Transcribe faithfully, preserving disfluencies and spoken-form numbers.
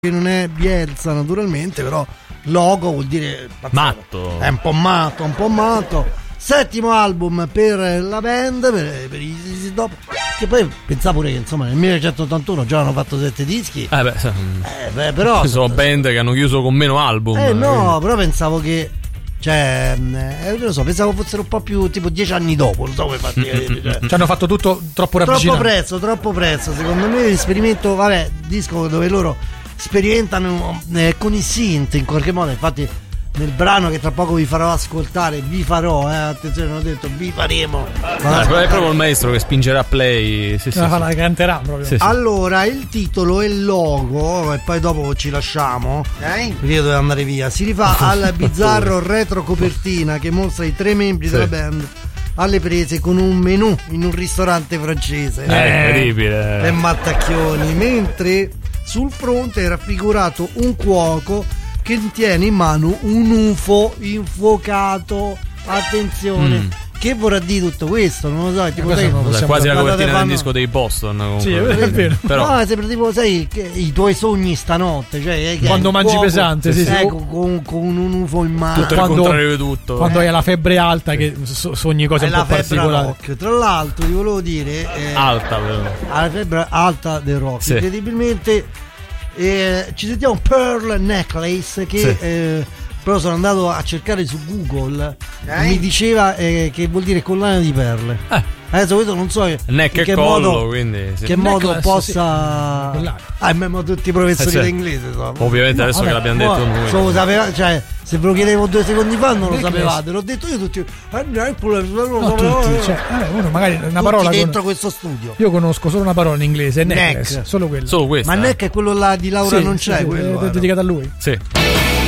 che non è Bielsa naturalmente, però logo vuol dire matto, è un po' matto, un po' matto. Settimo album per la band, per, per i Easy Top, che poi pensavo pure che insomma nel millenovecentottantuno già hanno fatto sette dischi. Eh beh, eh, beh però sono band che hanno chiuso con meno album. Eh no, però pensavo che cioè, eh, non lo so, pensavo fossero un po' più tipo dieci anni dopo, non so come fatti vedere. Cioè. Ci hanno fatto tutto troppo ravvicinato. Troppo prezzo, troppo prezzo. Secondo me l'esperimento, vabbè, disco dove loro sperimentano eh, con i synth in qualche modo, infatti nel brano che tra poco vi farò ascoltare, vi farò, eh, attenzione, non ho detto vi faremo. Ah, è proprio il maestro che spingerà play. Sì, sì, la, sì. la canterà proprio. Sì, sì. Allora, il titolo e il logo, e poi dopo ci lasciamo, okay? Perché io devo andare via. Si rifà al bizzarro retro copertina che mostra i tre membri sì. della band alle prese con un menù in un ristorante francese. È eh, incredibile. E mattacchioni. Mentre sul fronte è raffigurato un cuoco che tiene in mano un U F O infuocato. Attenzione, mm. che vorrà dire tutto questo? Non lo so, tipo, sai, non è quasi la copertina del disco dei Boston. Comunque. Sì, è vero. Però no, sembra tipo, sai, che i tuoi sogni stanotte, cioè quando mangi cuoco, pesante, sì, sì. Ecco, con, con un U F O in mano. Tutto quando, il contrario di tutto. Quando hai la febbre alta, che sogni cose è un po' particolari. Tra l'altro, ti volevo dire, eh, alta, però. La febbre alta del rock, sì. Incredibilmente. Eh, ci sentiamo Pearl Necklace che sì. eh, però sono andato a cercare su Google e mi diceva eh, che vuol dire collana di perle. Eh. Adesso questo non so neck in che e collo, modo, quindi sì. che modo possa sì. Ah, ma tutti i professori eh, sì. d'inglese so. Ovviamente no, adesso vabbè, che l'abbiamo detto noi so, sapeva, cioè, se ve lo chiedevo due secondi fa non lo sapevate, l'ho detto io tutti eh, no, tutti, cioè, eh, uno magari una tutti parola dentro con... questo studio. Io conosco solo una parola in inglese, necklace, neck. Solo quello. Solo questa. Ma neck è quello là di Laura sì, non c'è sì, quello è dedicato a lui. Sì.